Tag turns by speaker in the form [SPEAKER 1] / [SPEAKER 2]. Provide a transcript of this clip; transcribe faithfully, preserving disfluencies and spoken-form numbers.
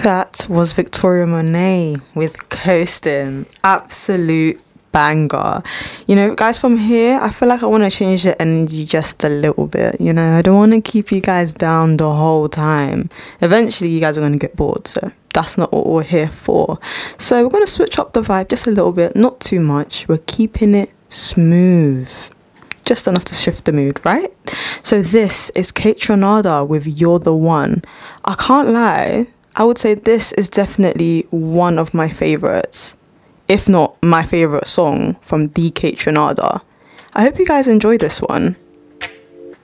[SPEAKER 1] That was Victoria Monet with Coastin'. Absolute banger. You know, guys, from here, I feel like I want to change the energy just a little bit. You know, I don't want to keep you guys down the whole time. Eventually, you guys are going to get bored, so that's not what we're here for. So we're going to switch up the vibe just a little bit, not too much. We're keeping it smooth. Just enough to shift the mood, right? So this is Kaytranada with You're the One. I can't lie, I would say this is definitely one of my favourites, if not my favourite song from the Kaytranada. I hope you guys enjoy this one.